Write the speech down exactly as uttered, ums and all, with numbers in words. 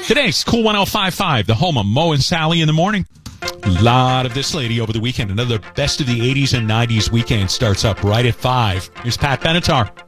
Today's Cool one oh five point five, the home of Mo and Sally in the morning. A lot of this lady over the weekend. Another best of the eighties and nineties weekend starts up right at five. Here's Pat Benatar.